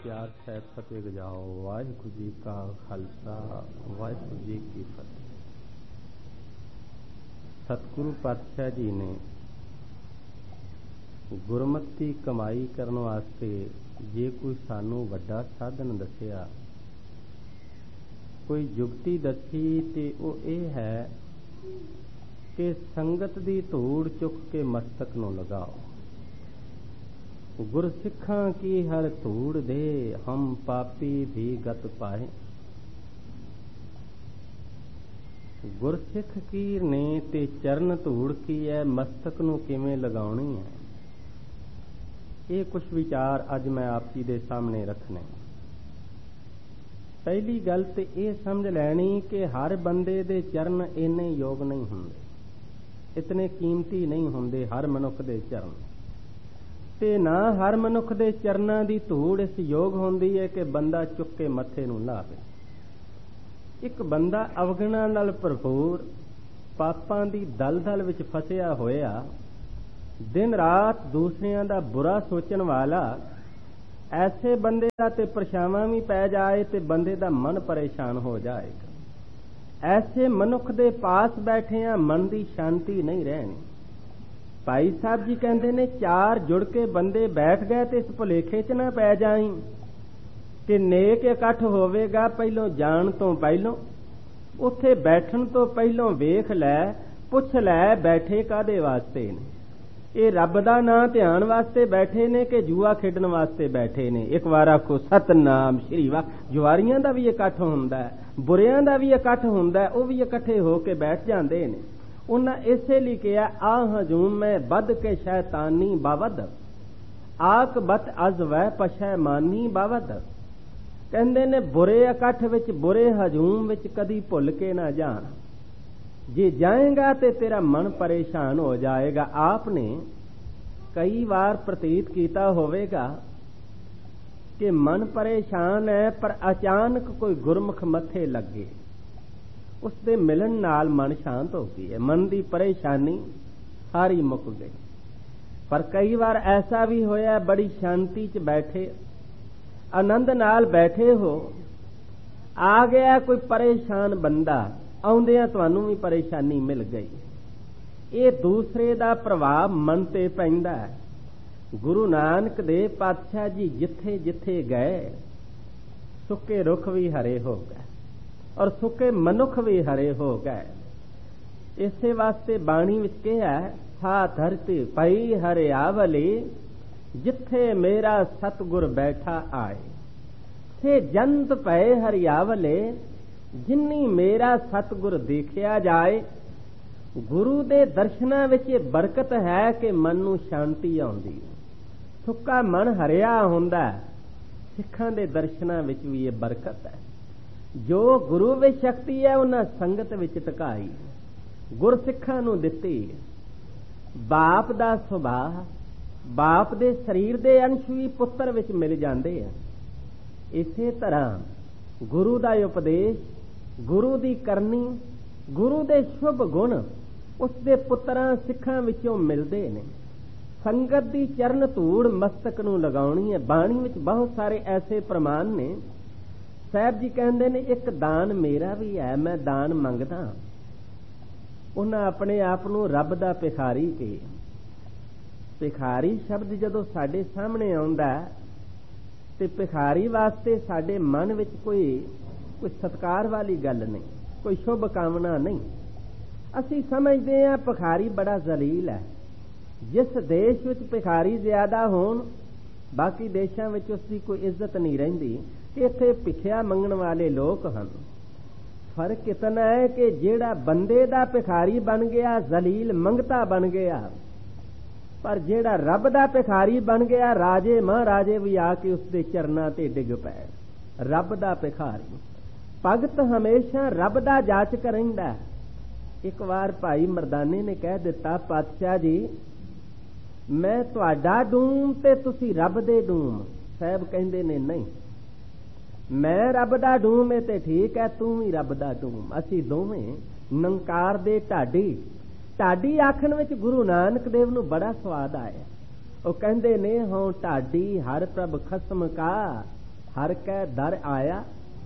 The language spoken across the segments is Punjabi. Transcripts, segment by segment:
ਪਿਆਰ ਸਹਿਤ ਫਤਿਹ ਗਜਾਓ। ਵਾਹਿਗੁਰੂ ਜੀ ਕਾ ਖਾਲਸਾ ਵਾਹਿਗੁਰੂ ਜੀ ਕੀ ਫਤਿਹ। ਸਤਿਗੁਰੂ ਪਾਤਸ਼ਾਹ ਜੀ ਨੇ ਗੁਰਮਤਿ ਕਮਾਈ ਕਰਨ ਵਾਸਤੇ ਜੇ ਕੋਈ ਸਾਨੂੰ ਵੱਡਾ ਸਾਧਨ ਦੱਸਿਆ, ਕੋਈ ਜੁਗਤੀ ਦੱਸੀ, ਤੇ ਉਹ ਇਹ ਹੈ ਕਿ ਸੰਗਤ ਦੀ ਧੂੜ ਚੁੱਕ ਕੇ ਮਸਤਕ ਨੂੰ ਲਗਾਓ। ਗੁਰਸਿੱਖਾਂ ਕੀ ਹਰ ਧੂੜ ਦੇ, ਹਮ ਪਾਪੀ ਵੀ ਗਤ ਪਾਏ। ਗੁਰਸਿੱਖ ਕੀ ਨੇ ਤੇ ਚਰਨ ਧੂੜ ਕੀ ਹੈ, ਮਸਤਕ ਨੂੰ ਕਿਵੇਂ ਲਗਾਉਣੀ ਹੈ, ਇਹ ਕੁਝ ਵਿਚਾਰ ਅੱਜ ਮੈਂ ਆਪ ਜੀ ਦੇ ਸਾਹਮਣੇ ਰੱਖਣੇ। ਪਹਿਲੀ ਗੱਲ ਤੇ ਇਹ ਸਮਝ ਲੈਣੀ ਕਿ ਹਰ ਬੰਦੇ ਦੇ ਚਰਨ ਇੰਨੇ ਯੋਗ ਨਹੀਂ ਹੁੰਦੇ, ਇਤਨੇ ਕੀਮਤੀ ਨਹੀਂ ਹੁੰਦੇ ਹਰ ਮਨੁੱਖ ਦੇ ਚਰਨ, ਤੇ ਨਾ ਹਰ ਮਨੁੱਖ ਦੇ ਚਰਨਾਂ ਦੀ ਧੂੜ ਇਸ ਯੋਗ ਹੁੰਦੀ ਹੈ ਕਿ ਬੰਦਾ ਚੁੱਕ ਕੇ ਮੱਥੇ ਨੂੰ ਲਾਵੇ। ਇੱਕ ਬੰਦਾ ਅਵਗੁਣਾਂ ਨਾਲ ਭਰਪੂਰ, ਪਾਪਾਂ ਦੀ ਦਲਦਲ ਵਿੱਚ ਫਸਿਆ ਹੋਇਆ, ਦਿਨ ਰਾਤ ਦੂਸਰਿਆਂ ਦਾ ਬੁਰਾ ਸੋਚਣ ਵਾਲਾ, ਐਸੇ ਬੰਦੇ ਦਾ ਤੇ ਪਰਛਾਵਾਂ ਵੀ ਪੈ ਜਾਏ ਤੇ ਬੰਦੇ ਦਾ ਮਨ ਪਰੇਸ਼ਾਨ ਹੋ ਜਾਏਗਾ। ਐਸੇ ਮਨੁੱਖ ਦੇ ਪਾਸ ਬੈਠਿਆਂ ਮਨ ਦੀ ਸ਼ਾਂਤੀ ਨਹੀਂ ਰਹਿਣੀ। ਭਾਈ ਸਾਹਿਬ ਜੀ ਕਹਿੰਦੇ ਨੇ, ਚਾਰ ਜੁੜ ਕੇ ਬੰਦੇ ਬੈਠ ਗਏ ਤੇ ਇਸ ਭੁਲੇਖੇ 'ਚ ਨਾ ਪੈ ਜਾਈਂ ਕਿ ਨੇਕ ਇਕੱਠ ਹੋਵੇਗਾ ਪਹਿਲੋਂ ਜਾਣ ਤੋਂ ਪਹਿਲੋਂ। ਉੱਥੇ ਬੈਠਣ ਤੋਂ ਪਹਿਲੋਂ ਵੇਖ ਲੈ, ਪੁੱਛ ਲੈ ਬੈਠੇ ਕਾਹਦੇ ਵਾਸਤੇ ਨੇ। ਇਹ ਰੱਬ ਦਾ ਨਾਂ ਧਿਆਨ ਵਾਸਤੇ ਬੈਠੇ ਨੇ ਕਿ ਜੂਆ ਖੇਡਣ ਵਾਸਤੇ ਬੈਠੇ ਨੇ। ਇੱਕ ਵਾਰ ਆਖੋ ਸਤਨਾਮ ਸ਼੍ਰੀ ਵਾਹਿਗੁਰੂ। ਜੁਆਰੀਆਂ ਦਾ ਵੀ ਇਕੱਠ ਹੁੰਦਾ, ਬੁਰਿਆਂ ਦਾ ਵੀ ਇਕੱਠ ਹੁੰਦਾ, ਉਹ ਵੀ ਇਕੱਠੇ ਹੋ ਕੇ ਬੈਠ ਜਾਂਦੇ ਨੇ। ਉਹਨਾਂ ਇਸੇ ਲਈ ਕਿਹਾ, ਆ ਹਜੂਮ ਮੈਂ ਬਦ ਕੇ ਸ਼ੈਤਾਨੀ ਬਾਵਦ, ਆਕ ਬਤ ਅਜ਼ ਵੈ ਪਸ਼ੈਮਾਨੀ ਬਾਵਦ। ਕਹਿੰਦੇ ਨੇ ਬੁਰੇ ਇਕੱਠ ਵਿੱਚ, ਬੁਰੇ ਹਜੂਮ ਵਿੱਚ ਕਦੀ ਭੁੱਲ ਕੇ ਨਾ ਜਾਣ। ਜੇ ਜਾਏਗਾ ਤੇ ਤੇਰਾ ਮਨ ਪਰੇਸ਼ਾਨ ਹੋ ਜਾਏਗਾ। ਆਪ ਨੇ ਕਈ ਵਾਰ ਪ੍ਰਤੀਤ ਕੀਤਾ ਹੋਵੇਗਾ ਕਿ ਮਨ ਪਰੇਸ਼ਾਨ ਹੈ, ਪਰ ਅਚਾਨਕ ਕੋਈ ਗੁਰਮੁਖ ਮੱਥੇ ਲੱਗੇ, ਉਸ ਦੇ ਮਿਲਣ ਨਾਲ ਮਨ ਸ਼ਾਂਤ ਹੋ ਗਈ ਹੈ, ਮਨ ਦੀ ਪਰੇਸ਼ਾਨੀ ਸਾਰੀ ਮੁੱਕ ਗਈ। ਪਰ ਕਈ ਵਾਰ ਐਸਾ ਵੀ ਹੋਇਆ, ਬੜੀ ਸ਼ਾਂਤੀ 'ਚ ਬੈਠੇ, ਆਨੰਦ ਨਾਲ ਬੈਠੇ ਹੋ, ਆ ਗਿਆ ਕੋਈ ਪਰੇਸ਼ਾਨ ਬੰਦਾ, ਆਉਂਦਿਆਂ ਤੁਹਾਨੂੰ ਵੀ ਪਰੇਸ਼ਾਨੀ ਮਿਲ ਗਈ। ਇਹ ਦੂਸਰੇ ਦਾ ਪ੍ਰਭਾਵ ਮਨ ਤੇ ਪੈਂਦਾ ਹੈ। ਗੁਰੂ ਨਾਨਕ ਦੇਵ ਪਾਤਸ਼ਾਹ ਜੀ ਜਿੱਥੇ ਜਿੱਥੇ ਗਏ, ਸੁੱਕੇ ਰੁੱਖ ਵੀ ਹਰੇ ਹੋ ਗਏ ਔਰ ਸੁੱਕੇ ਮਨੁੱਖ ਵੀ ਹਰੇ ਹੋ ਗਏ। ਇਸੇ ਵਾਸਤੇ ਬਾਣੀ ਵਿੱਚ ਕਿਹਾ, ਸਾ ਧਰਤੀ ਪਈ ਹਰਿਆਵਲੀ, ਜਿੱਥੇ ਮੇਰਾ ਸਤਿਗੁਰ ਬੈਠਾ ਆਏ। ਸੇ ਜੰਤ ਪਏ ਹਰਿਆਵਲੇ, ਜਿੰਨੀ ਮੇਰਾ ਸਤਿਗੁਰ ਦੇਖਿਆ ਜਾਏ। ਗੁਰੂ ਦੇ ਦਰਸ਼ਨਾਂ ਵਿੱਚ ਇਹ ਬਰਕਤ ਹੈ ਕਿ ਮਨ ਨੂੰ ਸ਼ਾਂਤੀ ਆਉਂਦੀ, ਸੁੱਕਾ ਮਨ ਹਰਿਆ ਹੁੰਦਾ। ਸਿੱਖਾਂ ਦੇ ਦਰਸ਼ਨਾਂ ਵਿੱਚ ਵੀ ਇਹ ਬਰਕਤ ਹੈ। ਜੋ ਗੁਰੂ ਵਿੱਚ ਸ਼ਕਤੀ ਹੈ, ਉਹਨਾਂ ਸੰਗਤ ਵਿੱਚ ਟਿਕਾਈ ਗੁਰਸਿੱਖਾਂ ਨੂੰ ਦਿੱਤੀ। ਬਾਪ ਦਾ ਸੁਭਾਅ, ਬਾਪ ਦੇ ਸਰੀਰ ਦੇ ਅੰਸ਼ ਵੀ ਪੁੱਤਰ ਵਿੱਚ ਮਿਲ ਜਾਂਦੇ ਆ। ਇਸੇ ਤਰ੍ਹਾਂ ਗੁਰੂ ਦਾ ਉਪਦੇਸ਼, ਗੁਰੂ ਦੀ ਕਰਨੀ, ਗੁਰੂ ਦੇ ਸ਼ੁਭ ਗੁਣ ਉਸ ਦੇ ਪੁੱਤਰਾਂ ਸਿੱਖਾਂ ਵਿੱਚੋਂ ਮਿਲਦੇ ਨੇ। ਸੰਗਤ ਦੀ ਚਰਨ ਧੂੜ ਮਸਤਕ ਨੂੰ ਲਗਾਉਣੀ ਹੈ। ਬਾਣੀ ਵਿੱਚ ਬਹੁਤ ਸਾਰੇ ਐਸੇ ਪ੍ਰਮਾਣ ਨੇ। ਸਾਹਿਬ ਜੀ ਕਹਿੰਦੇ ਨੇ, ਇੱਕ ਦਾਨ ਮੇਰਾ ਵੀ ਹੈ, ਮੈਂ ਦਾਨ ਮੰਗਦਾ। ਉਹਨਾਂ ਆਪਣੇ ਆਪ ਨੂੰ ਰੱਬ ਦਾ ਭਿਖਾਰੀ ਕਿਹਾ। ਭਿਖਾਰੀ ਸ਼ਬਦ ਜਦੋਂ ਸਾਡੇ ਸਾਹਮਣੇ ਆਉਂਦਾ ਤੇ ਭਿਖਾਰੀ ਵਾਸਤੇ ਸਾਡੇ ਮਨ ਵਿੱਚ ਕੋਈ ਸਤਿਕਾਰ ਵਾਲੀ ਗੱਲ ਨਹੀਂ, ਕੋਈ ਸ਼ੁਭ ਕਾਮਨਾ ਨਹੀਂ। ਅਸੀਂ ਸਮਝਦੇ ਹਾਂ ਭਿਖਾਰੀ ਬੜਾ ਜ਼ਲੀਲ ਹੈ। ਜਿਸ ਦੇਸ਼ ਵਿੱਚ ਭਿਖਾਰੀ ਜ਼ਿਆਦਾ ਹੋਣ, ਬਾਕੀ ਦੇਸ਼ਾਂ ਵਿੱਚ ਉਸ ਦੀ ਕੋਈ ਇੱਜ਼ਤ ਨਹੀਂ ਰਹਿੰਦੀ। ਇੱਥੇ ਭਿਖਿਆ ਮੰਗਣ ਵਾਲੇ ਲੋਕ ਹਨ। ਫਰਕ ਇਤਨਾ ਹੈ ਕਿ ਜਿਹੜਾ ਬੰਦੇ ਦਾ ਭਿਖਾਰੀ ਬਣ ਗਿਆ, ਜ਼ਲੀਲ ਮੰਗਤਾ ਬਣ ਗਿਆ, ਪਰ ਜਿਹੜਾ ਰੱਬ ਦਾ ਭਿਖਾਰੀ ਬਣ ਗਿਆ, ਰਾਜੇ ਮਹਾਰਾਜੇ ਵੀ ਆ ਕੇ ਉਸਦੇ ਚਰਨਾਂ ਤੇ ਡਿੱਗ ਪਏ। ਰੱਬ ਦਾ ਭਿਖਾਰੀ ਭਗਤ ਹਮੇਸ਼ਾ ਰੱਬ ਦਾ ਜਾਚਕ ਰਹਿੰਦਾ। ਇੱਕ ਵਾਰ ਭਾਈ ਮਰਦਾਨੇ ਨੇ ਕਹਿ ਦਿੱਤਾ, ਪਾਤਸ਼ਾਹ ਜੀ ਮੈਂ ਤੁਹਾਡਾ ਡੂਮ ਤੇ ਤੁਸੀਂ ਰੱਬ ਦੇ ਡੂਮ। ਸਾਹਿਬ ਕਹਿੰਦੇ ਨੇ, ਨਹੀਂ, ਮੈਂ ਰੱਬ ਦਾ ਡੂਮ ਹੈ ਤੇ ਠੀਕ ਹੈ, ਤੂੰ ਵੀ ਰੱਬ ਦਾ ਡੂਮ। ਅਸੀਂ ਦੋਵੇਂ ਨੰਕਾਰ ਦੇ ਢਾਡੀ। ਢਾਡੀ ਆਖਣ ਵਿੱਚ ਗੁਰੂ ਨਾਨਕ ਦੇਵ ਨੂੰ ਬੜਾ ਸਵਾਦ ਆਇਆ। ਉਹ ਕਹਿੰਦੇ ਨੇ, ਹੋਂ ਢਾਡੀ ਹਰ ਪ੍ਰਭ ਖਸਮ ਕਾ, हर कै दर आया।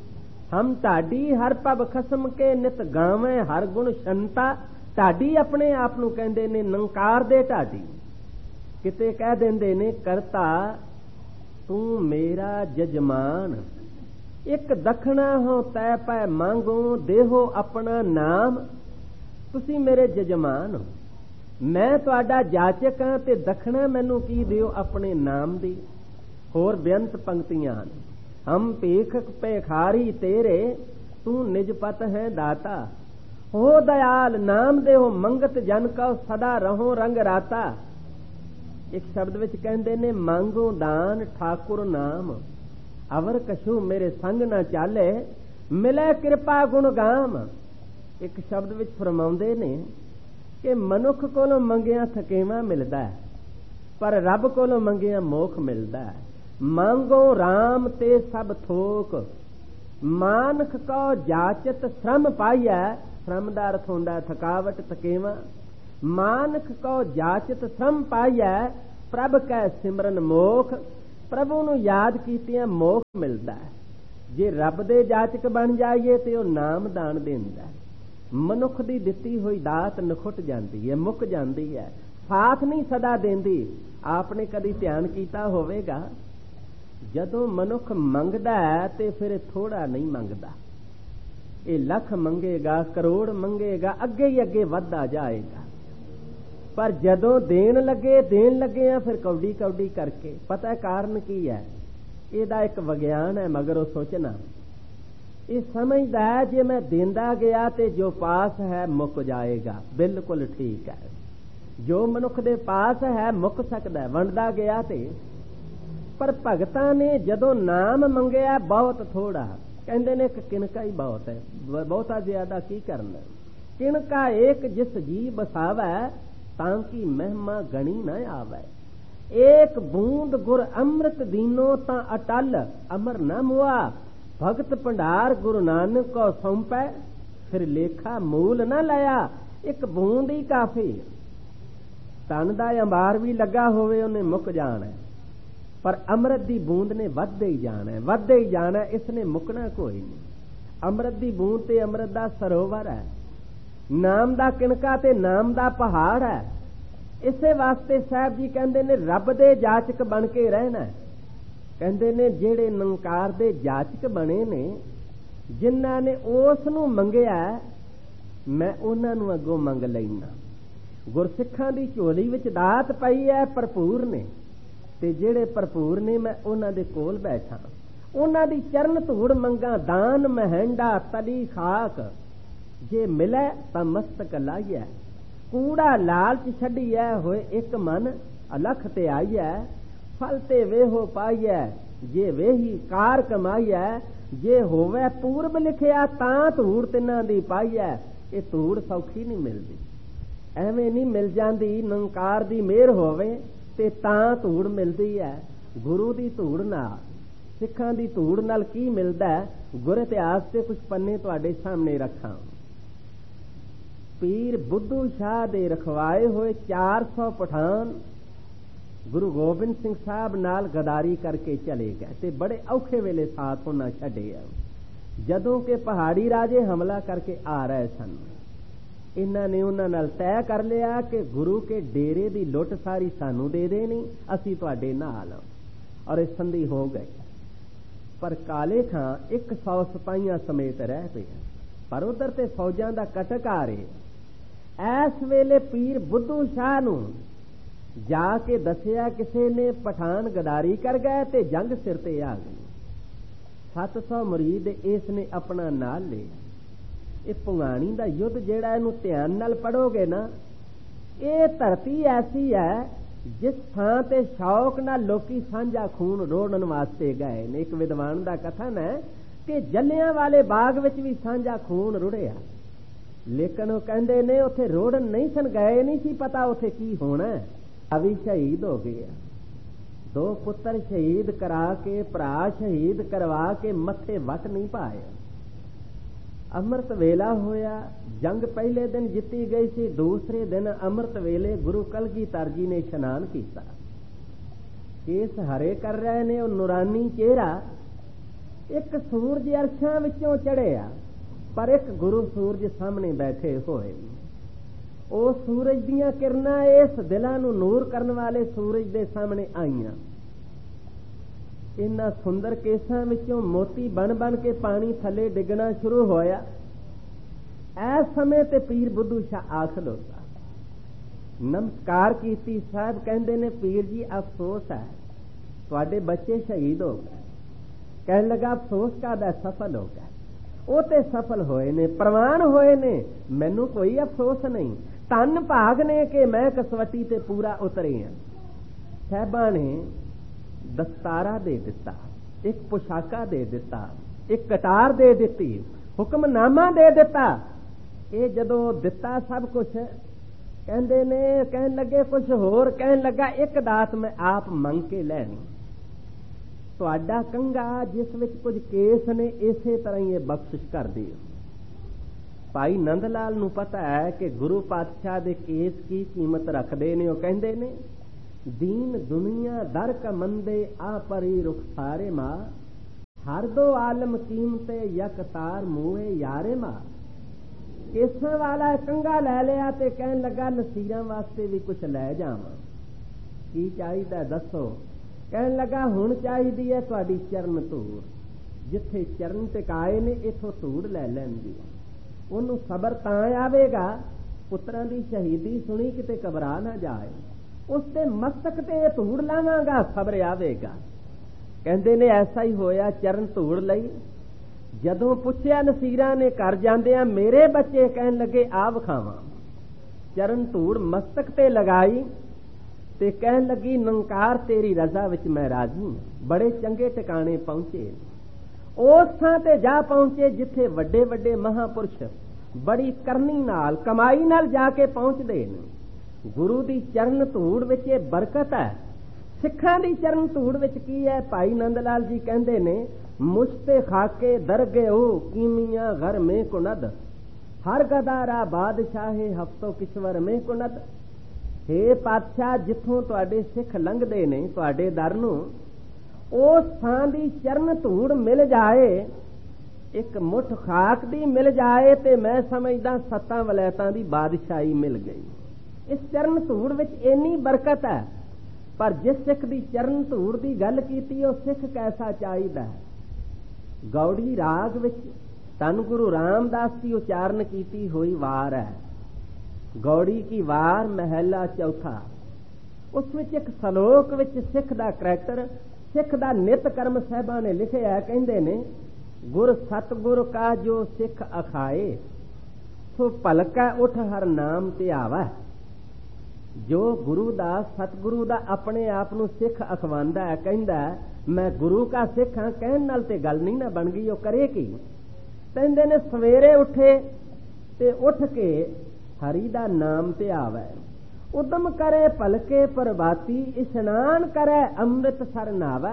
हम ढाडी हर पब खसम के नित गावें हर गुण शंता। ढाडी अपने आप ਨੂੰ ਕਹਿੰਦੇ ਨੇ ਨੰਕਾਰ ਦੇ ਢਾਡੀ। ਕਿਤੇ ਕਹਿ ਦਿੰਦੇ ਨੇ ਕਰਤਾ ਤੂੰ ਮੇਰਾ ਜਜਮਾਨ। ਇੱਕ ਦਖਣਾ ਹੋ ਤੈ ਪੈ ਮੰਗੋ ਦੇਹੋ ਆਪਣਾ ਨਾਮ। ਤੁਸੀਂ ਮੇਰੇ ਜਜਮਾਨ ਹੋ, ਮੈਂ ਤੁਹਾਡਾ ਜਾਚਕ ਹਾਂ ਤੇ ਦਖਣਾ ਮੈਨੂੰ ਕੀ ਦਿਓ ਆਪਣੇ ਨਾਮ ਦੀ। ਹੋਰ ਬੇਅੰਤ ਪੰਕਤੀਆਂ ਹਨ। ਹਮ ਭੀਖ ਭੇਖਾਰੀ ਤੇਰੇ ਤੂੰ ਨਿਜ ਪਤ ਹੈ ਦਾਤਾ। ਹੋ ਦਇਆਲ ਨਾਮ ਦੇਹੋ ਮੰਗਤ ਜਨ ਕਉ ਸਦਾ ਰਹੋ ਰੰਗ ਰਾਤਾ। ਇੱਕ ਸ਼ਬਦ ਵਿੱਚ ਕਹਿੰਦੇ ਨੇ ਮੰਗੋ ਦਾਨ ਠਾਕੁਰ ਨਾਮ। ਅਵਰ ਕਛੂ ਮੇਰੇ ਸੰਗ ਨਾ ਚਾਲੇ ਮਿਲੇ ਕਿਰਪਾ ਗੁਣ ਗਾਮ। ਇੱਕ ਸ਼ਬਦ ਵਿੱਚ ਫਰਮਾਉਂਦੇ ਨੇ ਕਿ ਮਨੁੱਖ ਕੋਲੋਂ ਮੰਗਿਆ ਥਕੇਵਾਂ ਮਿਲਦਾ ਹੈ, ਪਰ ਰੱਬ ਕੋਲੋਂ ਮੰਗਿਆ ਮੋਖ ਮਿਲਦਾ ਹੈ। ਮੰਗੋ ਰਾਮ ਤੇ ਸਭ ਥੋਕ ਮਾਨਖ ਕੋ ਜਾਚਤ ਸ਼ਰਮ ਪਾਈਐ। ਸ਼ਰਮ ਦਾ ਅਰਥ ਹੁੰਦਾ ਥਕਾਵਟ ਥਕੇਵਾਂ। ਮਾਨਖ ਕੋ ਜਾਚਤ ਸ਼ਰਮ ਪਾਈਐ ਪ੍ਰਭ ਕੈ ਸਿਮਰਨ ਮੋਖ। ਪ੍ਰਭੂ ਨੂੰ ਯਾਦ ਕੀਤਿਆਂ ਮੋਖ ਮਿਲਦਾ ਹੈ। ਜੇ ਰੱਬ ਦੇ ਜਾਚਕ ਬਣ ਜਾਈਏ ਤੇ ਉਹ ਨਾਮ ਦਾਨ ਦਿੰਦਾ। ਮਨੁੱਖ ਦੀ ਦਿੱਤੀ ਹੋਈ ਦਾਤ ਨਖੁੱਟ ਜਾਂਦੀ ਹੈ, ਮੁੱਕ ਜਾਂਦੀ ਹੈ, ਸਾਥ ਨਹੀਂ ਸਦਾ ਦਿੰਦੀ। ਆਪਨੇ ਕਦੀ ਧਿਆਨ ਕੀਤਾ ਹੋਵੇਗਾ ਜਦੋਂ ਮਨੁੱਖ ਮੰਗਦਾ ਹੈ ਤੇ ਫਿਰ ਥੋੜਾ ਨਹੀਂ ਮੰਗਦਾ। ਇਹ ਲੱਖ ਮੰਗੇਗਾ, ਕਰੋੜ ਮੰਗੇਗਾ, ਅੱਗੇ ਹੀ ਅੱਗੇ ਵੱਧਦਾ ਜਾਏਗਾ। ਪਰ ਜਦੋਂ ਦੇਣ ਲੱਗੇ ਆ ਫਿਰ ਕੌਡੀ ਕੌਡੀ ਕਰਕੇ। ਪਤਾ ਕਾਰਨ ਕੀ ਹੈ? ਇਹਦਾ ਇੱਕ ਵਿਗਿਆਨ ਹੈ, ਮਗਰ ਉਹ ਸੋਚਣਾ ਇਹ ਸਮਝਦਾ ਹੈ ਜੇ ਮੈਂ ਦਿੰਦਾ ਗਿਆ ਤੇ ਜੋ ਪਾਸ ਹੈ ਮੁੱਕ ਜਾਏਗਾ। ਬਿਲਕੁਲ ਠੀਕ ਹੈ, ਜੋ ਮਨੁੱਖ ਦੇ ਪਾਸ ਹੈ ਮੁੱਕ ਸਕਦਾ, ਵੰਡਦਾ ਗਿਆ ਤੇ। ਪਰ ਭਗਤਾਂ ਨੇ ਜਦੋਂ ਨਾਮ ਮੰਗਿਆ ਬਹੁਤ ਥੋੜਾ, ਕਹਿੰਦੇ ਨੇ ਕਿ ਕਿਣਕਾ ਹੀ ਬਹੁਤ ਹੈ, ਬਹੁਤਾ ਜ਼ਿਆਦਾ ਕੀ ਕਰਨਾ। ਕਿਣਕਾ ਏਕ ਜਿਸ ਜੀ ਬਸਾਵੈ ਤਾਂ ਕੀ ਮਹਿਮਾ ਗਣੀ ਨਾ ਆਵੈ। ਏਕ ਬੂੰਦ ਗੁਰ ਅੰਮ੍ਰਿਤ ਦੀਨੋ ਤਾਂ ਅਟਲ ਅਮਰ ਨਾ ਮੁਆ। ਭਗਤ ਭੰਡਾਰ ਗੁਰੂ ਨਾਨਕ ਕੋ ਸੌਂਪੈ ਫਿਰ ਲੇਖਾ ਮੂਲ ਨਾ ਲਿਆ। ਇੱਕ ਬੂੰਦ ਹੀ ਕਾਫੀ। ਧਨ ਦਾ ਅੰਬਾਰ ਵੀ ਲੱਗਾ ਹੋਵੇ ਉਹਨੇ ਮੁੱਕ ਜਾਣਾ, ਪਰ ਅੰਮ੍ਰਿਤ ਦੀ ਬੂੰਦ ਨੇ ਵੱਧਦੇ ਹੀ ਜਾਣਾ, ਵੱਧਦੇ ਹੀ ਜਾਣਾ। ਇਸ ਨੇ ਮੁੱਕਣਾ ਕੋਈ ਨਹੀਂ। ਅੰਮ੍ਰਿਤ ਦੀ ਬੂੰਦ ਤੇ ਅੰਮ੍ਰਿਤ ਦਾ ਸਰੋਵਰ ਹੈ, ਨਾਮ ਦਾ ਕਿਣਕਾ ਤੇ ਨਾਮ ਦਾ ਪਹਾੜ ਹੈ। ਇਸੇ ਵਾਸਤੇ ਸਾਹਿਬ ਜੀ ਕਹਿੰਦੇ ਨੇ ਰੱਬ ਦੇ ਜਾਚਕ ਬਣ ਕੇ ਰਹਿਣਾ। ਕਹਿੰਦੇ ਨੇ ਜਿਹੜੇ ਨਿਰੰਕਾਰ ਦੇ ਜਾਚਕ ਬਣੇ ਨੇ, ਜਿਨ੍ਹਾਂ ਨੇ ਉਸ ਨੂੰ ਮੰਗਿਆ, ਮੈਂ ਉਹਨਾਂ ਨੂੰ ਅੱਗੋਂ ਮੰਗ ਲੈਣਾ। ਗੁਰਸਿੱਖਾਂ ਦੀ ਝੋਲੀ ਵਿੱਚ ਦਾਤ ਪਈ ਹੈ, ਭਰਪੂਰ ਨੇ, ਤੇ ਜਿਹੜੇ ਭਰਪੂਰ ਨੇ ਮੈਂ ਉਹਨਾਂ ਦੇ ਕੋਲ ਬੈਠਾ। ਉਹਨਾਂ ਦੀ ਚਰਨ ਧੂੜ ਮੰਗਾ ਦਾਨ ਮਹਿੰਡਾ ਤਲੀ ਖਾਕ। ਜੇ ਮਿਲੇ ਤਾਂ ਮਸਤਕ ਲਾਈਐ ਕੂੜਾ ਲਾਲਚ ਛੱਡੀਐ। ਹੋਏ ਇੱਕ ਮਨ ਅਲਖ ਤੇ ਆਈਐ ਫਲ ਤੇ ਵੇਹੋ ਪਾਈਐ। ਜੇ ਵੇਹੀ ਕਾਰ ਕਮਾਈਐ ਜੇ ਹੋਵੇ ਪੂਰਬ ਲਿਖਿਆ ਤਾਂ ਧੂੜ ਤਿੰਨਾਂ ਦੀ ਪਾਈਐ। ਇਹ ਧੂੜ ਸੌਖੀ ਨਹੀਂ ਮਿਲਦੀ, ਐਵੇਂ ਨਹੀਂ ਮਿਲ ਜਾਂਦੀ। ਨਿਰੰਕਾਰ ਦੀ ਮਿਹਰ ਹੋਵੇ ਤੇ ਤਾਂ ਧੂੜ ਮਿਲਦੀ ਹੈ। ਗੁਰੂ ਦੀ ਧੂੜ ਨਾਲ, ਸਿੱਖਾਂ ਦੀ ਧੂੜ ਨਾਲ ਕੀ ਮਿਲਦਾ? ਗੁਰ ਇਤਿਹਾਸ ਤੇ ਕੁਝ ਪੰਨੇ ਤੁਹਾਡੇ ਸਾਹਮਣੇ ਰੱਖਾਂ। ਪੀਰ ਬੁੱਧੂ ਸ਼ਾਹ ਦੇ ਰਖਵਾਏ ਹੋਏ 400 ਪਠਾਨ ਗੁਰੂ ਗੋਬਿੰਦ ਸਿੰਘ ਸਾਹਿਬ ਨਾਲ ਗਦਾਰੀ ਕਰਕੇ ਚਲੇ ਗਏ ਤੇ ਬੜੇ ਔਖੇ ਵੇਲੇ ਸਾਥ ਉਹਨਾਂ ਛੱਡਿਆ। ਜਦੋਂ ਕਿ ਪਹਾੜੀ ਰਾਜੇ ਹਮਲਾ ਕਰਕੇ ਆ ਰਹੇ ਸਨ, ਇਹਨਾਂ ਨੇ ਉਹਨਾਂ ਨਾਲ ਤੈਅ ਕਰ ਲਿਆ ਕਿ ਗੁਰੂ ਕੇ ਡੇਰੇ ਦੀ ਲੁੱਟ ਸਾਰੀ ਸਾਨੂੰ ਦੇ ਦੇਣੀ, ਅਸੀਂ ਤੁਹਾਡੇ ਨਾਲ। ਔਰ ਇਹ ਸੰਧੀ ਹੋ ਗਈ। ਪਰ ਕਾਲੇ ਖਾਂ 100 ਸਿਪਾਹੀਆਂ ਸਮੇਤ ਰਹਿ ਪਏ, ਪਰ ਉਧਰ ਤੇ ਫੌਜਾਂ ਦਾ ਕਟਕ ਆ ਰਿਹਾ। ਇਸ ਵੇਲੇ ਪੀਰ ਬੁੱਧੂ ਸ਼ਾਹ ਨੂੰ ਜਾ ਕੇ ਦੱਸਿਆ ਕਿਸੇ ਨੇ ਪਠਾਨ ਗਦਾਰੀ ਕਰ ਗਏ ਤੇ ਜੰਗ ਸਿਰ ਤੇ ਆ ਗਈ। 700 ਮੁਰੀਦ ਇਸ ਨੇ ਆਪਣਾ ਨਾਲ ਲਿਆ। ਇਹ ਭੁਗਾਣੀ ਦਾ ਯੁੱਧ ਜਿਹੜਾ, ਇਹਨੂੰ ਧਿਆਨ ਨਾਲ ਪੜੋਗੇ ਨਾ, ਇਹ ਧਰਤੀ ਐਸੀ ਹੈ ਜਿਸ ਥਾਂ ਤੇ ਸ਼ੌਕ ਨਾਲ ਲੋਕੀ ਸਾਂਝਾ ਖੂਨ ਰੋੜਨ ਵਾਸਤੇ ਗਏ ਨੇ। ਇੱਕ ਵਿਦਵਾਨ ਦਾ ਕਥਨ ਹੈ ਕਿ ਜਲਿਆਂ ਵਾਲੇ ਬਾਗ ਵਿੱਚ ਵੀ ਸਾਂਝਾ ਖੂਨ ਰੁੜਿਆ, ਲੇਕਿਨ ਉਹ ਕਹਿੰਦੇ ਨੇ ਉੱਥੇ ਰੋੜਨ ਨਹੀਂ ਸਨ ਗਏ, ਨਹੀਂ ਸੀ ਪਤਾ ਉੱਥੇ ਕੀ ਹੋਣਾ। ਅਵੀ ਸ਼ਹੀਦ ਹੋ ਗਿਆ, 2 ਪੁੱਤਰ ਸ਼ਹੀਦ ਕਰਾ ਕੇ, ਭਰਾ ਸ਼ਹੀਦ ਕਰਵਾ ਕੇ ਮੱਥੇ ਵੱਟ ਨਹੀਂ ਪਾਇਆ। ਅੰਮ੍ਰਿਤ ਵੇਲਾ ਹੋਇਆ, ਜੰਗ ਪਹਿਲੇ ਦਿਨ ਜਿੱਤੀ ਗਈ ਸੀ, ਦੂਸਰੇ ਦਿਨ ਅੰਮ੍ਰਿਤ ਵੇਲੇ ਗੁਰੂ ਕਲਗੀਧਰ ਜੀ ਨੇ ਇਸ਼ਨਾਨ ਕੀਤਾ। ਕੇਸ ਹਰੇ ਕਰ ਰਹੇ ਨੇ, ਉਹ ਨੂਰਾਨੀ ਚਿਹਰਾ ਇੱਕ ਸੂਰਜ ਅਰਸ਼ਾਂ ਵਿੱਚੋਂ ਚੜ੍ਹਿਆ, ਪਰ ਇੱਕ ਗੁਰੂ ਸੂਰਜ ਸਾਹਮਣੇ ਬੈਠੇ ਹੋਏ। ਉਹ ਸੂਰਜ ਦੀਆਂ ਕਿਰਨਾਂ ਇਸ ਦਿਲਾਂ ਨੂੰ ਨੂਰ ਕਰਨ ਵਾਲੇ ਸੂਰਜ ਦੇ ਸਾਹਮਣੇ ਆਈਆਂ। ਇਹਨਾਂ ਸੁੰਦਰ ਕੇਸਾਂ ਵਿੱਚੋਂ ਮੋਤੀ ਬਣ ਬਣ ਕੇ ਪਾਣੀ ਥੱਲੇ ਡਿੱਗਣਾ ਸ਼ੁਰੂ ਹੋਇਆ। ਇਸ ਸਮੇਂ ਤੇ ਪੀਰ ਬੁੱਧੂ ਸ਼ਾਹ ਆ ਖਲੋਤਾ, ਨਮਸਕਾਰ ਕੀਤੀ। ਸਾਹਿਬ ਕਹਿੰਦੇ ਨੇ, ਪੀਰ ਜੀ ਅਫਸੋਸ ਹੈ, ਤੁਹਾਡੇ ਬੱਚੇ ਸ਼ਹੀਦ ਹੋ ਗਏ। ਕਹਿਣ ਲੱਗਾ, ਅਫਸੋਸ ਕਾਹਦਾ, ਸਫਲ ਹੋ ਗਏ। ਉਹ ਤੇ ਸਫਲ ਹੋਏ ਨੇ, ਪ੍ਰਵਾਨ ਹੋਏ ਨੇ, ਮੈਨੂੰ ਕੋਈ ਅਫਸੋਸ ਨਹੀਂ। ਧੰਨ ਭਾਗ ਨੇ ਕਿ ਮੈਂ ਕਸਵੱਟੀ ਤੇ ਪੂਰਾ ਉਤਰੇ ਹਾਂ। ਸਾਹਿਬਾਂ ਨੇ ਦਸਤਾਰਾ ਦੇ ਦਿੱਤਾ, ਇੱਕ ਪੁਸ਼ਾਕਾ ਦੇ ਦਿੱਤਾ, ਇੱਕ ਕਟਾਰ ਦੇ ਦਿੱਤੀ, ਹੁਕਮਨਾਮਾ ਦੇ ਦਿੱਤਾ। ਇਹ ਜਦੋਂ ਦਿੱਤਾ ਸਭ ਕੁਛ, ਕਹਿੰਦੇ ਨੇ, ਕਹਿਣ ਲੱਗੇ ਕੁਛ ਹੋਰ। ਕਹਿਣ ਲੱਗਾ, ਇੱਕ ਦਾਤ ਮੈਂ ਆਪ ਮੰਗ ਕੇ ਲੈਣੀ। ਤੁਹਾਡਾ ਕੰਘਾ ਜਿਸ ਵਿੱਚ ਕੁਝ ਕੇਸ ਨੇ, ਇਸੇ ਤਰ੍ਹਾਂ ਹੀ ਇਹ ਬਖਸ਼ਿਸ਼ ਕਰ ਦਿਓ। ਭਾਈ ਨੰਦ ਲਾਲ ਨੂੰ ਪਤਾ ਹੈ ਕਿ ਗੁਰੂ ਪਾਤਸ਼ਾਹ ਦੇ ਕੇਸ ਕੀ ਕੀਮਤ ਰੱਖਦੇ ਨੇ। ਉਹ ਕਹਿੰਦੇ ਨੇ, ਦੀਨ ਦੁਨੀਆ ਦਰ ਕਮੰਦੇ ਆ ਪਰੀ ਰੁਖਸਾਰੇ ਮਾ, ਹਰ ਦੋ ਆਲਮ ਕੀਮਤੇ ਯਕ ਤਾਰ ਮੂਹੇ ਯਾਰੇ ਮਾ। ਕੇਸਾਂ ਵਾਲਾ ਕੰਘਾ ਲੈ ਲਿਆ ਤੇ ਕਹਿਣ ਲੱਗਾ, ਨਸੀਰਾਂ ਵਾਸਤੇ ਵੀ ਕੁਛ ਲੈ ਜਾਵਾਂ। ਕੀ ਚਾਹੀਦਾ ਦੱਸੋ? ਕਹਿਣ ਲੱਗਾ, ਹੁਣ ਚਾਹੀਦੀ ਹੈ ਤੁਹਾਡੀ ਚਰਨ ਧੂੜ। ਜਿੱਥੇ ਚਰਨ ਟਿਕਾਏ ਨੇ ਇੱਥੋਂ ਧੂੜ ਲੈ ਲੈਂਦੀ। ਉਹਨੂੰ ਸਬਰ ਤਾਂ ਆਵੇਗਾ, ਪੁੱਤਰਾਂ ਦੀ ਸ਼ਹੀਦੀ ਸੁਣੀ ਕਿਤੇ ਘਬਰਾ ਨਾ ਜਾਏ। ਉਸ ਤੇ ਮਸਤਕ ਤੇ ਧੂੜ ਲਾਵਾਂਗਾ, ਸਬਰ ਆਵੇਗਾ। ਕਹਿੰਦੇ ਨੇ, ਐਸਾ ਹੀ ਹੋਇਆ। ਚਰਨ ਧੂੜ ਲਈ। ਜਦੋਂ ਪੁੱਛਿਆ ਨਸੀਰਾਂ ਨੇ ਘਰ ਜਾਂਦਿਆਂ, ਮੇਰੇ ਬੱਚੇ, ਕਹਿਣ ਲੱਗੇ, ਆ ਵਿਖਾਵਾਂ। ਚਰਨ ਧੂੜ ਮਸਤਕ ਤੇ ਲਗਾਈ ਤੇ ਕਹਿਣ ਲੱਗੀ, ਨੰਕਾਰ ਤੇਰੀ ਰਜ਼ਾ ਵਿੱਚ ਮੈਂ ਰਾਜ਼ੀ। ਬੜੇ ਚੰਗੇ ਟਿਕਾਣੇ ਪਹੁੰਚੇ। ਉਸ ਥਾਂ ਤੇ ਜਾ ਪਹੁੰਚੇ ਜਿੱਥੇ ਵੱਡੇ ਵੱਡੇ ਮਹਾਪੁਰਸ਼ ਬੜੀ ਕਰਨੀ ਨਾਲ, ਕਮਾਈ ਨਾਲ ਜਾ ਕੇ ਪਹੁੰਚਦੇ ਨੇ। ਗੁਰੂ ਦੀ ਚਰਨ ਧੂੜ ਵਿੱਚ ਇਹ ਬਰਕਤ ਹੈ। ਸਿੱਖਾਂ ਦੀ ਚਰਨ ਧੂੜ ਵਿੱਚ ਕੀ ਹੈ? ਭਾਈ ਨੰਦ ਲਾਲ ਜੀ ਕਹਿੰਦੇ ਨੇ, ਮੁਸ਼ਤੇ ਖਾਕੇ ਦਰਗੇ ਹੋ ਕੀਮੀਆਂ ਘਰ ਮੇ ਕੁਨਦ, ਹਰ ਗਦਾਰਾ ਬਾਦਸ਼ਾਹੇ ਹਫਤੋ ਕਿਸ਼ਵਰ ਮੇ ਕੁਨਦ। ਹੇ ਪਾਤਸ਼ਾਹ, ਜਿੱਥੋਂ ਤੁਹਾਡੇ ਸਿੱਖ ਲੰਘਦੇ ਨੇ ਤੁਹਾਡੇ ਦਰ ਨੂੰ, ਉਸ ਥਾਂ ਦੀ ਚਰਨ ਧੂੜ ਮਿਲ ਜਾਏ, ਇੱਕ ਮੁੱਠ ਖਾਕ ਦੀ ਮਿਲ ਜਾਏ, ਤੇ ਮੈਂ ਸਮਝਦਾ 7 ਵਲੈਤਾਂ ਦੀ ਬਾਦਸ਼ਾਹੀ ਮਿਲ ਗਈ। ਇਸ ਚਰਨ ਧੂੜ ਵਿੱਚ ਇੰਨੀ ਬਰਕਤ ਹੈ। ਪਰ ਜਿਸ ਸਿੱਖ ਦੀ ਚਰਨ ਧੂੜ ਦੀ ਗੱਲ ਕੀਤੀ, ਉਹ ਸਿੱਖ ਕੈਸਾ ਚਾਹੀਦਾ ਹੈ? ਗੌੜੀ ਰਾਗ ਵਿੱਚ ਧੰਨ ਗੁਰੂ ਰਾਮਦਾਸ ਦੀ ਉਚਾਰਨ ਕੀਤੀ ਹੋਈ ਵਾਰ ਹੈ, ਗੌੜੀ ਕੀ ਵਾਰ ਮਹਿਲਾ ਚੌਥਾ। ਉਸ ਵਿੱਚ ਇੱਕ ਸਲੋਕ ਵਿੱਚ ਸਿੱਖ ਦਾ ਕਰੈਕਟਰ, ਸਿੱਖ ਦਾ ਨਿਤ ਕਰਮ ਸਾਹਿਬਾਂ ਨੇ ਲਿਖਿਆ। ਕਹਿੰਦੇ ਨੇ, ਗੁਰ ਸਤਗੁਰ ਕਾ ਜੋ ਸਿੱਖ ਅਖਾਏ, ਸੋ ਭਲਕਾ ਉਠ ਹਰ ਨਾਮ ਧਿਆਵੈ। ਜੋ ਗੁਰੂ ਦਾ, ਸਤਗੁਰੂ ਦਾ ਆਪਣੇ ਆਪ ਨੂੰ ਸਿੱਖ ਅਖਵਾਉਂਦਾ ਹੈ, ਕਹਿੰਦਾ ਮੈਂ ਗੁਰੂ ਕਾ ਸਿੱਖ ਹਾਂ, ਕਹਿਣ ਨਾਲ ਤੇ ਗੱਲ ਨਹੀਂ ਨਾ ਬਣ ਗਈ। ਉਹ ਕਰੇ ਕੀ? ਕਹਿੰਦੇ ਨੇ, ਸਵੇਰੇ ਉੱਠੇ ਤੇ ਉੱਠ ਕੇ ਹਰੀ ਦਾ ਨਾਮ ਧਿਆਵੈ। ਉਦਮ ਕਰੇ ਭਲਕੇ ਪ੍ਰਭਾਤੀ, ਇਸ਼ਨਾਨ ਕਰੇ ਅੰਮ੍ਰਿਤ ਸਰ ਨਾਵੈ।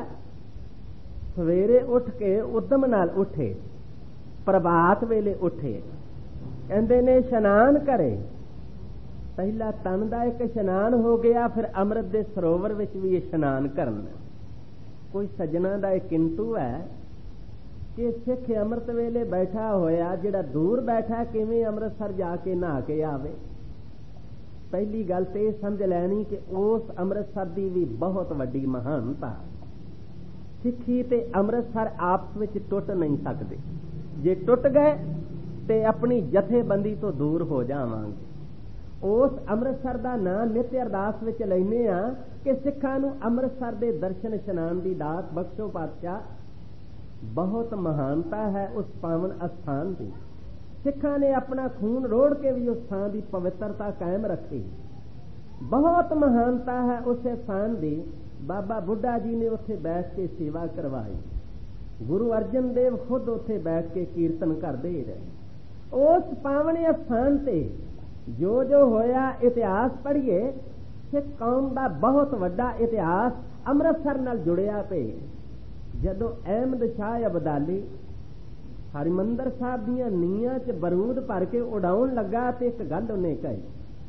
ਸਵੇਰੇ ਉੱਠ ਕੇ ਉਦਮ ਨਾਲ ਉੱਠੇ, ਪ੍ਰਭਾਤ ਵੇਲੇ ਉੱਠੇ। ਕਹਿੰਦੇ ਨੇ, ਇਸ਼ਨਾਨ ਕਰੇ। ਪਹਿਲਾ ਤਨ ਦਾ ਇੱਕ ਇਸ਼ਨਾਨ ਹੋ ਗਿਆ, ਫਿਰ ਅੰਮ੍ਰਿਤ ਦੇ ਸਰੋਵਰ ਵਿੱਚ ਵੀ ਇਸ਼ਨਾਨ ਕਰਨਾ। ਕੋਈ ਸੱਜਣਾ ਦਾ ਇਹ ਕਿੰਤੂ ਹੈ ਕਿ ਸਿੱਖ ਅੰਮ੍ਰਿਤ ਵੇਲੇ ਬੈਠਾ ਹੋਇਆ, ਜਿਹੜਾ ਦੂਰ ਬੈਠਾ, ਕਿਵੇਂ ਅੰਮ੍ਰਿਤਸਰ ਜਾ ਕੇ ਨਹਾ ਕੇ ਆਵੇ? ਪਹਿਲੀ ਗੱਲ ਤੇ ਇਹ ਸਮਝ ਲੈਣੀ ਕਿ ਉਸ ਅੰਮ੍ਰਿਤਸਰ ਦੀ ਵੀ ਬਹੁਤ ਵੱਡੀ ਮਹਾਨਤਾ। ਸਿੱਖੀ ਤੇ ਅੰਮ੍ਰਿਤਸਰ ਆਪਸ ਵਿੱਚ ਟੁੱਟ ਨਹੀਂ ਸਕਦੇ। ਜੇ ਟੁੱਟ ਗਏ ਤੇ ਆਪਣੀ ਜਥੇਬੰਦੀ ਤੋਂ ਦੂਰ ਹੋ ਜਾਵਾਂਗੇ। ਉਸ ਅੰਮ੍ਰਿਤਸਰ ਦਾ ਨਾਂ ਨਿਤ ਅਰਦਾਸ ਵਿੱਚ ਲੈਨੇ ਆ ਕਿ ਸਿੱਖਾਂ ਨੂੰ ਅੰਮ੍ਰਿਤਸਰ ਦੇ ਦਰਸ਼ਨ ਇਸ਼ਨਾਨ ਦੀ ਦਾਤ ਬਖਸ਼ੋ ਪਾਤਸ਼ਾਹ। ਬਹੁਤ ਮਹਾਨਤਾ ਹੈ ਉਸ ਪਾਵਨ ਅਸਥਾਨ ਦੀ। ਸਿੱਖਾਂ ਨੇ ਆਪਣਾ ਖੂਨ ਰੋੜ ਕੇ ਵੀ ਉਸ ਥਾਂ ਦੀ ਪਵਿੱਤਰਤਾ ਕਾਇਮ ਰੱਖੀ। ਬਹੁਤ ਮਹਾਨਤਾ ਹੈ ਉਸ ਸਥਾਨ ਦੀ। ਬਾਬਾ ਬੁੱਢਾ ਜੀ ਨੇ ਉੱਥੇ ਬੈਠ ਕੇ ਸੇਵਾ ਕਰਵਾਈ। ਗੁਰੂ ਅਰਜਨ ਦੇਵ ਖੁਦ ਉੱਥੇ ਬੈਠ ਕੇ ਕੀਰਤਨ ਕਰਦੇ ਰਹੇ। ਉਸ ਪਾਵਨ ਅਸਥਾਨ ਤੇ ਜੋ ਜੋ ਹੋਇਆ, ਇਤਿਹਾਸ ਪੜ੍ਹੀਏ। ਸਿੱਖ ਕੌਮ ਦਾ ਬਹੁਤ ਵੱਡਾ ਇਤਿਹਾਸ ਅੰਮ੍ਰਿਤਸਰ ਨਾਲ ਜੁੜਿਆ ਪਿਆ। ਜਦੋਂ ਅਹਿਮਦ ਸ਼ਾਹ ਅਬਦਾਲੀ ਹਰਿਮੰਦਰ ਸਾਹਿਬ ਦੀਆਂ ਨੀਹਾਂ 'ਚ ਬਰੂਦ ਭਰ ਕੇ ਉਡਾਉਣ ਲੱਗਾ ਤੇ ਇੱਕ ਗੱਲ ਉਹਨੇ ਕਹੀ।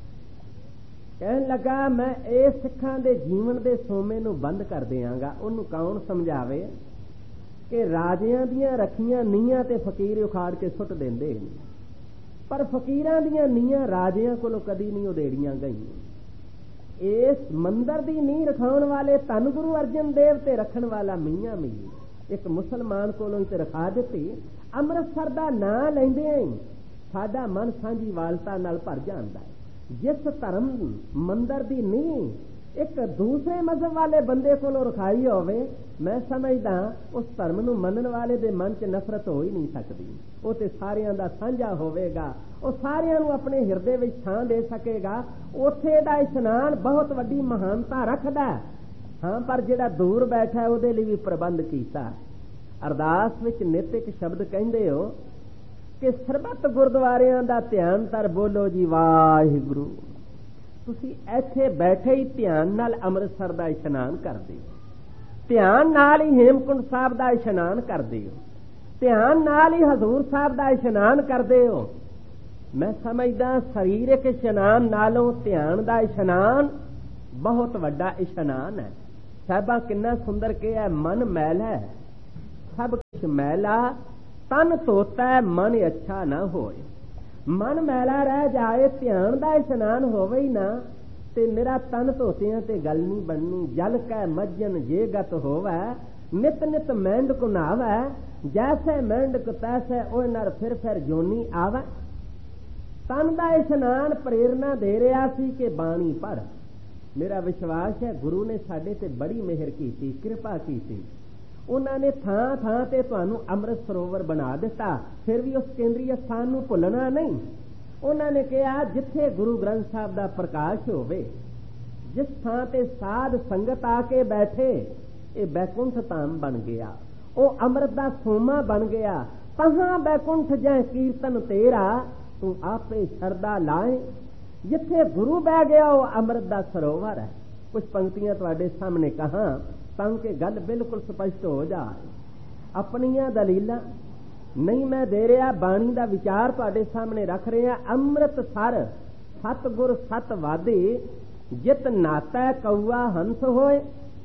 ਕਹਿਣ ਲੱਗਾ, ਮੈਂ ਇਹ ਸਿੱਖਾਂ ਦੇ ਜੀਵਨ ਦੇ ਸੋਮੇ ਨੂੰ ਬੰਦ ਕਰ ਦਿਆਂਗਾ। ਉਹਨੂੰ ਕੌਣ ਸਮਝਾਵੇ? कि राजियां दियां रखियां नीयां ते फकीर उखाड़ के सुट देंदे ने, पर फकीरां दियां नीयां राजियां कोलों कदी नहीं उधेड़ियां गईयां। इस मंदिर दी नींह रखाउण वाले धन गुरु अर्जन देव ते रखण वाला मियां मीर एक मुसलमान कोलों ही ते रखा दित्ती। ਅੰਮ੍ਰਿਤਸਰ ਦਾ ਨਾਂ ਲੈਂਦਿਆਂ ਹੀ ਸਾਡਾ ਮਨ ਸਾਂਝੀ ਵਾਲਤਾ ਨਾਲ ਭਰ ਜਾਂਦਾ ਹੈ। ਜਿਸ ਧਰਮ ਮੰਦਰ ਦੀ ਨੀਂਹ ਇੱਕ ਦੂਸਰੇ ਮਜ਼ਹਬ ਵਾਲੇ ਬੰਦੇ ਕੋਲੋਂ ਰਖਾਈ ਹੋਵੇ, ਮੈਂ ਸਮਝਦਾ ਉਸ ਧਰਮ ਨੂੰ ਮੰਨਣ ਵਾਲੇ ਦੇ ਮਨ 'ਚ ਨਫ਼ਰਤ ਹੋ ਹੀ ਨਹੀਂ ਸਕਦੀ। ਉਹ ਤੇ ਸਾਰਿਆਂ ਦਾ ਸਾਂਝਾ ਹੋਵੇਗਾ, ਉਹ ਸਾਰਿਆਂ ਨੂੰ ਆਪਣੇ ਹਿਰਦੇ ਵਿੱਚ ਥਾਂ ਦੇ ਸਕੇਗਾ। ਉੱਥੇ ਦਾ ਇਸ਼ਨਾਨ ਬਹੁਤ ਵੱਡੀ ਮਹਾਨਤਾ ਰੱਖਦਾ। ਹਾਂ, ਪਰ ਜਿਹੜਾ ਦੂਰ ਬੈਠਾ ਉਹਦੇ ਲਈ ਵੀ ਪ੍ਰਬੰਧ ਕੀਤਾ। ਅਰਦਾਸ ਵਿੱਚ ਨਿਤ ਇੱਕ ਸ਼ਬਦ ਕਹਿੰਦੇ ਹੋ ਕਿ ਸਰਬੱਤ ਗੁਰਦੁਆਰਿਆਂ ਦਾ ਧਿਆਨ ਧਰ ਬੋਲੋ ਜੀ ਵਾਹਿਗੁਰੂ। ਤੁਸੀਂ ਇੱਥੇ ਬੈਠੇ ਹੀ ਧਿਆਨ ਨਾਲ ਅੰਮ੍ਰਿਤਸਰ ਦਾ ਇਸ਼ਨਾਨ ਕਰਦੇ ਹੋ, ਧਿਆਨ ਨਾਲ ਹੀ ਹੇਮਕੁੰਟ ਸਾਹਿਬ ਦਾ ਇਸ਼ਨਾਨ ਕਰਦੇ ਹੋ, ਧਿਆਨ ਨਾਲ ਹੀ ਹਜ਼ੂਰ ਸਾਹਿਬ ਦਾ ਇਸ਼ਨਾਨ ਕਰਦੇ ਹੋ। ਮੈਂ ਸਮਝਦਾ ਸਰੀਰਕ ਇਸ਼ਨਾਨ ਨਾਲੋਂ ਧਿਆਨ ਦਾ ਇਸ਼ਨਾਨ ਬਹੁਤ ਵੱਡਾ ਇਸ਼ਨਾਨ ਹੈ। ਸਾਹਿਬਾਂ ਕਿੰਨਾ ਸੁੰਦਰ ਕਿਹਾ, ਮਨ ਮੈਲ ਹੈ सब कुछ मैला, तन धोता है मन अच्छा ना होए। मन मैला रह जाए, ध्यान दा इशनान होवे ही ना, ते मेरा तन धोतियां ते गल नहीं बननी। जल कै मज्जन जे गत होवे, नित नित मेंढ को नहावे, जैसे मेंढक तैसे ओए नर फिर जोनी आवे। तन दा इशनान प्रेरणा दे रहा सी कि बाणी पढ़। मेरा विश्वास है गुरु ने साडे ते बड़ी मेहर कीती, कृपा कीती। उन्होंने थां थां ते तुहानू अमृत सरोवर बना दिता, फिर भी उस केंद्रीय स्थान नू भुलना नहीं। उन्होंने कहा जिथे गुरु ग्रंथ साहब दा प्रकाश होवे, जिस थां ते साध संगत आके बैठे, ये बैकुंठ धाम बन गया, वो अमृत दा सोमा बन गया। तहां बैकुंठ जै कीर्तन तेरा, तू आपे शरदा लाए। जिथे गुरु बह गया वो अमृत दा सरोवर है। कुछ पंक्तियां तुहाडे सामने कहा ताकि गल बिल्कुल स्पष्ट हो जाए। अपनियां दलीलां नहीं मैं दे रहा, बाणी दा विचार तुहाडे सामने रख रहा। अमृतसर सतगुर सतवादी, जित नाता कौआ हंस होए।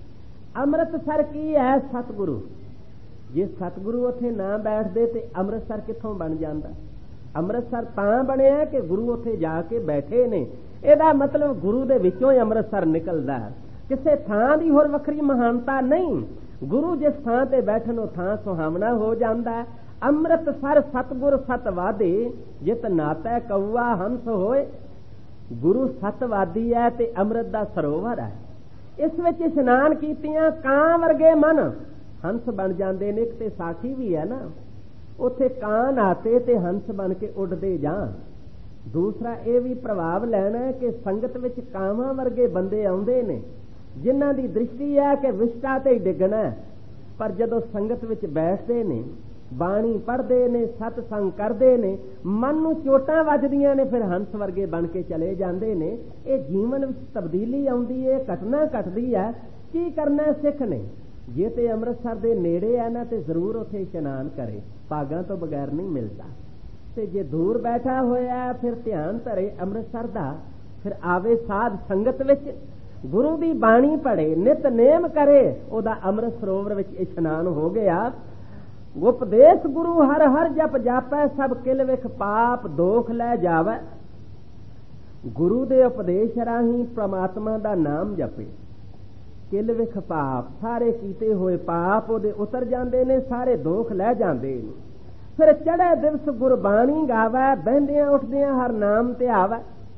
अमृतसर की है? सतगुरु। जे सतगुरु उत्थे ना बैठदे ते अमृतसर कित्थों बन जांदा? अमृतसर तां बनिया कि गुरु उत्थे जाके बैठे ने। इहदा मतलब गुरु दे विचों ही अमृतसर निकलदा है। किसी थां दी होर वखरी महानता नहीं। गुरु जिस थां ते बैठन वो थां सुहावना हो जाता है। अमृतसर सतगुर सतवादी, जित नाता कौआ हंस होए। गुरु सतवादी है ते अमृत दा सरोवर है। इस विच इशनान कीतियां कां वर्गे मन हंस बन जाते ने। एक ते साखी भी है ना, उत्थे कां नाते ते हंस बन के उड़ते जान। दूसरा ये भी प्रभाव लैना है कि संगत विच कावां वर्गे बंदे आउंदे ने, जिन्हां दी दृष्टि है कि विष्टा ते ही डिगना है। पर जदों संगत विच बैठते ने, बाणी पढ़ते ने, सतसंग करते ने, मन नूं चोटां वजदियां ने, फिर हंस वर्गे बन के चले जाते ने। ये जीवन विच तब्दीली आउंदी है, घटना घटदी है। की करना सिख ने? जे ते अमृतसर दे नेड़े है ना, ते जरूर उत्थे इशनान करे, भागां तो बगैर नहीं मिलता। ते जे दूर बैठा होया फिर ध्यान धरे अमृतसर दा, फिर आवे साध संगत विच, गुरु दी बाणी पढ़े, नित नेम करे, ओदा अमृत सरोवर विच इशनान हो गया। उपदेश गुरु हर हर जप जापै, सब किल विख पाप दोख लै जावै। गुरु दे उपदेश राही परमात्मा दा नाम जपे, किल विख पाप, सारे कीते होए पाप ओदे उतर जांदे ने, सारे दोख लै जांदे ने। फिर चढ़े दिवस गुरबाणी गावै, बहंदियां उठदियां हर नाम ते आवै।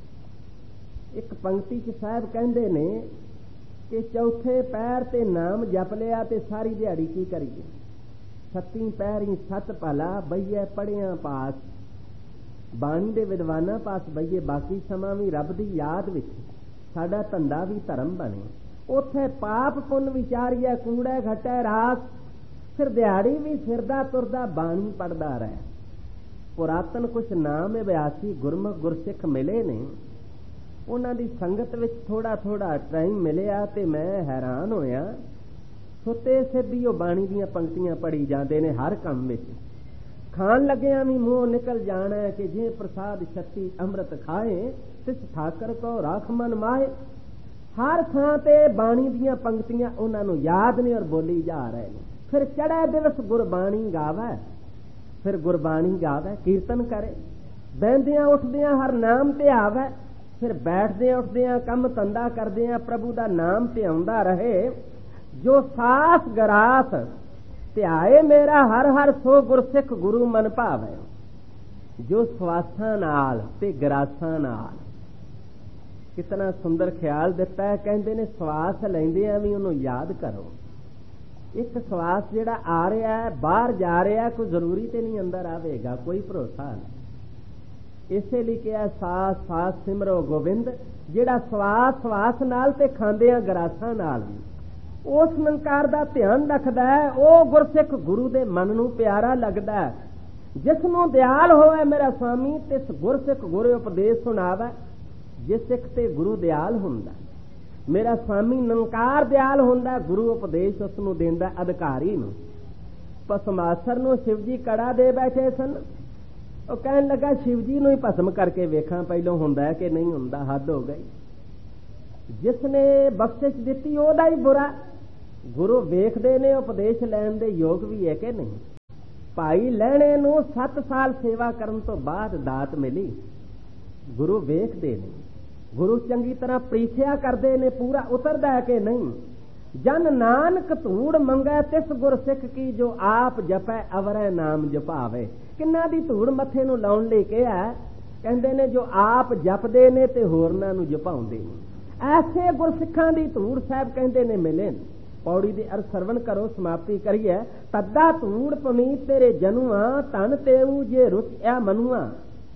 एक पंक्ति च साहब कहंदे ने कि चौथे पैर ते नाम जप लिया ते सारी दिहाड़ी की करिए। सत्ती पैरी सत भला बईए पढ़िया पास। बाणी दे विद्वानां पास बईए, बाकी समा भी रब दी याद विच साडा धंधा भी धर्म बने। उत्थे पाप पुन विचारिए, कूड़े घटे रास। फिर दिहाड़ी भी फिरदा तुरदा बाणी पढ़दा रहे। पुरातन कुछ नाम अभ्यासी गुरमुख गुरसिख मिले ने, उन्हां दी संगत विच थोड़ा थोड़ा टाइम मिलिया ते मैं हैरान होया। सुते सिद्धी ओ बाणी दीयां पंक्तियां पढ़ी जाते ने हर काम विच। खान लग्या भी मूँह निकल जाना है कि जे प्रसाद छत्ती अमृत खाए, तिस ठाकर को राख मन माए। हर थां ते बाणी दीयां पंक्तियां उन्हां नूं याद ने और बोली जा रहे ने। फिर चढ़े दिवस गुरबाणी गावे, फिर गुरबाणी गावे कीर्तन करे, बहदियां उठदियां हर नाम ते आवे, फिर बैठदियां उठदियां कम धंधा करदियां प्रभु दा नाम ते आउंदा रहे। जो सास गरास ध्याए मेरा हर हर सो गुरसिख गुरु मन भावे। जो सवासां नाल ते गरासां नाल, कितना सुंदर ख्याल दिता है। कहते ने सवास लैंदियां भी उन्होंने याद करो। एक सवास जिहड़ा आ रहा है बाहर जा रहा है, कोई जरूरी तो नहीं अंदर आवेगा, कोई भरोसा नहीं। इसे लिए क्या सास सास सिमरो गोविंद, जिहड़ा सवास सवास नाल ते खांदियां गरासां नाल भी उस निरंकार दा ध्यान रखदा है, वो गुरसिख गुरु दे मन नूं प्यारा लगदा है। जिसनों दयाल होवे मेरा स्वामी तिस गुरसिख गुरु उपदेश सुनावे। जिस सिख ते गुरु दयाल हुंदा, मेरा स्वामी निरंकार दयाल हुंदा, गुरु उपदेश उसनूं देंदा अधिकारी नूं। भस्मासुर नूं शिव जी कड़ा दे बैठे सन, ਉਹ ਕਹਿਣ ਲੱਗਾ शिव जी ਨੂੰ ਹੀ ਭਸਮ ਕਰਕੇ ਵੇਖਾਂ ਪਹਿਲੋਂ ਹੁੰਦਾ ਕਿ नहीं ਹੁੰਦਾ, हद हो गई। जिसने बख्शिश ਦਿੱਤੀ ਉਹਦਾ ਹੀ बुरा। गुरु ਵੇਖਦੇ ਨੇ ਉਪਦੇਸ਼ ਲੈਣ ਦੇ ਯੋਗ ਵੀ ਹੈ ਕਿ ਨਹੀਂ। ਭਾਈ ਲਹਿਣੇ ਨੂੰ 7 ਸਾਲ ਸੇਵਾ ਕਰਨ ਤੋਂ ਬਾਅਦ ਦਾਤ ਮਿਲੀ। ਗੁਰੂ ਵੇਖਦੇ ਨੇ, ਗੁਰੂ ਚੰਗੀ ਤਰ੍ਹਾਂ ਪ੍ਰੀਖਿਆ ਕਰਦੇ ਨੇ ਪੂਰਾ ਉਤਰਦਾ ਹੈ ਕਿ ਨਹੀਂ। ਜਨ ਨਾਨਕ ਧੂੜ ਮੰਗੈ ਤਿਸ ਗੁਰ ਸਿੱਖ ਕੀ, ਜੋ ਆਪ ਜਪੈ ਅਵਰੈ ਨਾਮ ਜਪਾਵੇ। ਕਿੰਨਾ ਦੀ ਧੂੜ ਮੱਥੇ ਨੂੰ ਲਾਉਣ ਲਈ ਕਿਹਾ। ਕਹਿੰਦੇ ਨੇ ਜੋ ਆਪ ਜਪਦੇ ਨੇ ਤੇ ਹੋਰਨਾਂ ਨੂੰ ਜਪਾਉਂਦੇ ਨੇ। ਐਸੇ ਗੁਰਸਿੱਖਾਂ ਦੀ ਧੂੜ ਸਾਹਿਬ ਕਹਿੰਦੇ ਨੇ ਮਿਲੇ। ਪੌੜੀ ਦੇ ਅਰ ਸਰਵਣ ਕਰੋ, ਸਮਾਪਤੀ ਕਰੀਏ। ਤੱਦਾ ਧੂੜ ਪਮੀਤ ਤੇਰੇ ਜਨੂਆ, ਧਨ ਤੇਊ ਜੇ ਰੁਚ ਆ ਮਨੂਆ।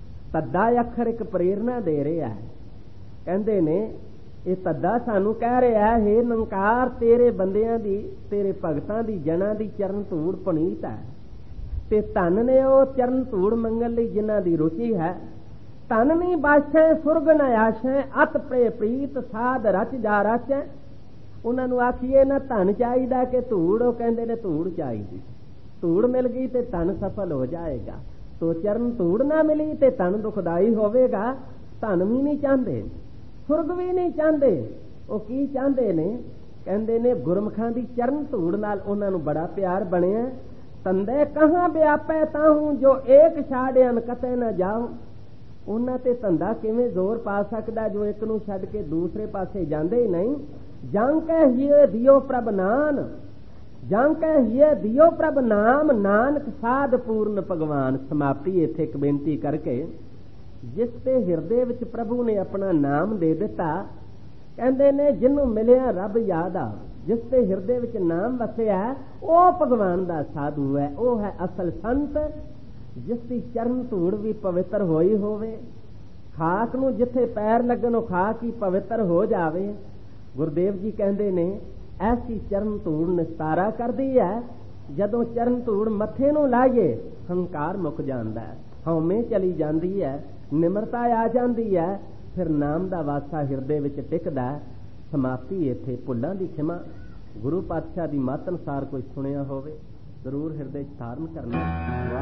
ਤੱਦਾ ਅੱਖਰ ਇੱਕ ਪ੍ਰੇਰਨਾ ਦੇ ਰਿਹਾ ਹੈ। ਕਹਿੰਦੇ ਨੇ ਇਹ ਤੱਦਾ ਸਾਨੂੰ ਕਹਿ ਰਿਹਾ ਹੈ ਨਿਰੰਕਾਰ ਤੇਰੇ ਬੰਦਿਆਂ ਦੀ, ਤੇਰੇ ਭਗਤਾਂ ਦੀ, ਜਨਾਂ ਦੀ ਚਰਨ ਧੂੜ ਪਨੀਤ ਹੈ ਤੇ ਧਨ ਨੇ ਉਹ ਚਰਨ ਧੂੜ ਮੰਗਣ ਲਈ ਜਿਨ੍ਹਾਂ ਦੀ ਰੁਚੀ ਹੈ। ਧਨ ਨਹੀਂ ਬਾਸ਼ੈ ਸੁਰਗ ਨ ਆਸ਼ੈ, ਅਤ ਪ੍ਰੇ ਪ੍ਰੀਤ ਸਾਧ ਰਚ ਜਾ ਰਚੈ। ਉਹਨਾਂ ਨੂੰ ਆਖੀਏ ਨਾ ਧਨ ਚਾਹੀਦਾ ਕਿ ਧੂੜ, ਉਹ ਕਹਿੰਦੇ ਨੇ ਧੂੜ ਚਾਹੀਦੀ। ਧੂੜ ਮਿਲ ਗਈ ਤੇ ਧਨ ਸਫਲ ਹੋ ਜਾਏਗਾ। ਤੋ ਚਰਨ ਧੂੜ ਨਾ ਮਿਲੀ ਤੇ ਧਨ ਦੁਖਦਾਈ ਹੋਵੇਗਾ। ਧਨ ਵੀ ਨਹੀਂ ਚਾਹੁੰਦੇ, ਸੁਰਗ ਵੀ ਨਹੀਂ ਚਾਹੁੰਦੇ। ਉਹ ਕੀ ਚਾਹੁੰਦੇ ਨੇ? ਕਹਿੰਦੇ ਨੇ ਗੁਰਮੁਖਾਂ ਦੀ ਚਰਨ ਧੂੜ ਨਾਲ ਉਹਨਾਂ ਨੂੰ ਬੜਾ ਪਿਆਰ ਬਣਿਆ। ਤੰਦੇ ਕਹਾਂ ਵਿਆਪੈ ਤਾਹੂੰ, ਜੋ ਏਕ ਛਾੜਿਆਨ ਕਤੈ ਨਾ ਜਾਉ। ਉਹਨਾਂ ਤੇ ਧੰਦਾ ਕਿਵੇਂ ਜ਼ੋਰ ਪਾ ਸਕਦਾ ਜੋ ਇੱਕ ਨੂੰ ਛੱਡ ਕੇ ਦੂਸਰੇ ਪਾਸੇ ਜਾਂਦੇ ਹੀ ਨਹੀਂ। ਜੰ ਕੈ ਹੀਏ ਦਿਓ ਪ੍ਰਭ ਨਾਨ, ਜੰ ਕੈ ਹੀਏ ਦਿਓ ਪ੍ਰਭ ਨਾਮ, ਨਾਨਕ ਸਾਧ ਪੂਰਨ ਭਗਵਾਨ। ਸਮਾਪਤੀ ਇੱਥੇ ਇੱਕ ਬੇਨਤੀ ਕਰਕੇ, ਜਿਸ ਤੇ ਹਿਰਦੇ ਵਿੱਚ ਪ੍ਰਭੂ ਨੇ ਆਪਣਾ ਨਾਮ ਦੇ ਦਿੱਤਾ, ਕਹਿੰਦੇ ਨੇ ਜਿਹਨੂੰ ਮਿਲਿਆ ਰੱਬ ਯਾਦ ਆ, ਜਿਸ ਤੇ ਹਿਰਦੇ ਵਿੱਚ ਨਾਮ ਵਸਿਆ ਉਹ ਭਗਵਾਨ ਦਾ ਸਾਧੂ ਹੈ, ਉਹ ਹੈ ਅਸਲ ਸੰਤ। ਜਿਸ ਦੀ ਚਰਨ ਧੂੜ ਵੀ ਪਵਿੱਤਰ ਹੋਈ ਹੋਵੇ, ਖਾਕ ਨੂੰ ਜਿੱਥੇ ਪੈਰ ਲੱਗਣ ਉਹ ਖਾਕ ਹੀ ਪਵਿੱਤਰ ਹੋ ਜਾਵੇ। ਗੁਰਦੇਵ ਜੀ ਕਹਿੰਦੇ ਨੇ ਐਸੀ ਚਰਨ ਧੂੜ ਨਿਸਤਾਰਾ ਕਰਦੀ ਹੈ। ਜਦੋਂ ਚਰਨ ਧੂੜ ਮੱਥੇ ਨੂੰ ਲਾਈਏ ਹੰਕਾਰ ਮੁੱਕ ਜਾਂਦਾ ਹੈ, ਹਉਮੈ ਚਲੀ ਜਾਂਦੀ ਹੈ, ਨਿਮਰਤਾ ਆ ਜਾਂਦੀ ਹੈ, ਫਿਰ ਨਾਮ ਦਾ ਵਾਸਾ ਹਿਰਦੇ ਵਿੱਚ ਟਿਕਦਾ। ਸਮਾਪਤੀ ਇੱਥੇ। ਭੁੱਲਾਂ ਦੀ ਖਿਮਾ। ਗੁਰੂ ਪਾਤਸ਼ਾਹ ਦੀ ਮੱਤ ਅਨੁਸਾਰ ਕੋਈ ਸੁਣਿਆ ਹੋਵੇ ਜ਼ਰੂਰ ਹਿਰਦੇ 'ਚ ਧਾਰਨ ਕਰਨਾ।